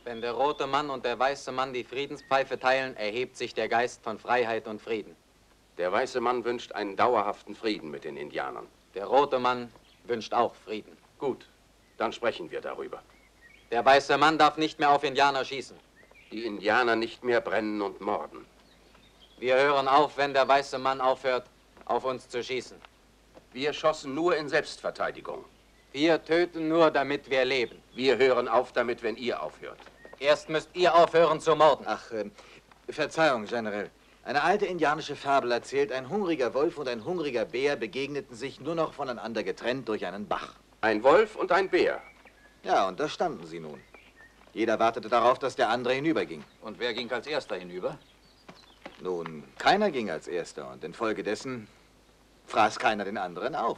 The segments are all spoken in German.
Wenn der rote Mann und der weiße Mann die Friedenspfeife teilen, erhebt sich der Geist von Freiheit und Frieden. Der weiße Mann wünscht einen dauerhaften Frieden mit den Indianern. Der rote Mann wünscht auch Frieden. Gut, dann sprechen wir darüber. Der weiße Mann darf nicht mehr auf Indianer schießen. Die Indianer nicht mehr brennen und morden. Wir hören auf, wenn der weiße Mann aufhört, auf uns zu schießen. Wir schossen nur in Selbstverteidigung. Wir töten nur, damit wir leben. Wir hören auf damit, wenn ihr aufhört. Erst müsst ihr aufhören zu morden. Ach, Verzeihung, General. Eine alte indianische Fabel erzählt, ein hungriger Wolf und ein hungriger Bär begegneten sich nur noch voneinander getrennt durch einen Bach. Ein Wolf und ein Bär. Ja, und da standen sie nun. Jeder wartete darauf, dass der andere hinüberging. Und wer ging als Erster hinüber? Nun, keiner ging als Erster und infolgedessen fraß keiner den anderen auf.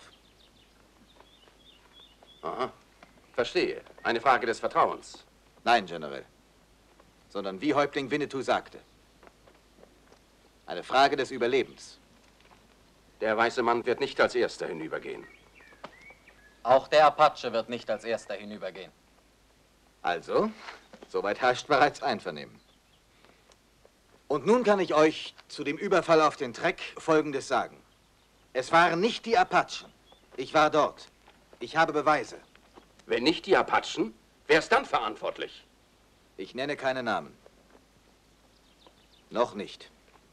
Aha, verstehe. Eine Frage des Vertrauens. Nein, General, sondern wie Häuptling Winnetou sagte. Eine Frage des Überlebens. Der weiße Mann wird nicht als Erster hinübergehen. Auch der Apache wird nicht als Erster hinübergehen. Also, soweit herrscht bereits Einvernehmen. Und nun kann ich euch zu dem Überfall auf den Treck Folgendes sagen. Es waren nicht die Apachen. Ich war dort. Ich habe Beweise. Wenn nicht die Apachen, wer ist dann verantwortlich? Ich nenne keine Namen. Noch nicht.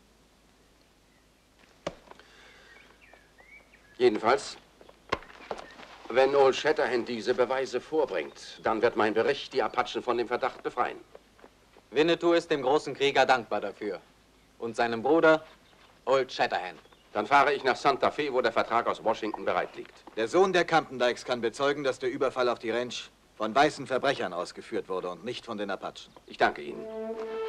Jedenfalls, wenn Old Shatterhand diese Beweise vorbringt, dann wird mein Bericht die Apachen von dem Verdacht befreien. Winnetou ist dem großen Krieger dankbar dafür. Und seinem Bruder Old Shatterhand. Dann fahre ich nach Santa Fe, wo der Vertrag aus Washington bereit liegt. Der Sohn der Campendykes kann bezeugen, dass der Überfall auf die Ranch von weißen Verbrechern ausgeführt wurde und nicht von den Apachen. Ich danke Ihnen.